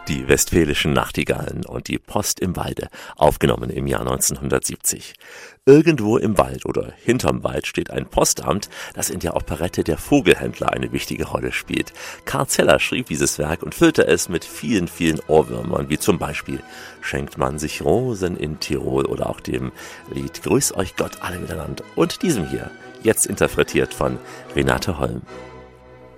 Die Westfälischen Nachtigallen und die Post im Walde, aufgenommen im Jahr 1970. Irgendwo im Wald oder hinterm Wald steht ein Postamt, das in der Operette Der Vogelhändler eine wichtige Rolle spielt. Karl Zeller schrieb dieses Werk und füllte es mit vielen, vielen Ohrwürmern, wie zum Beispiel Schenkt man sich Rosen in Tirol oder auch dem Lied Grüß euch Gott alle miteinander und diesem hier, jetzt interpretiert von Renate Holm.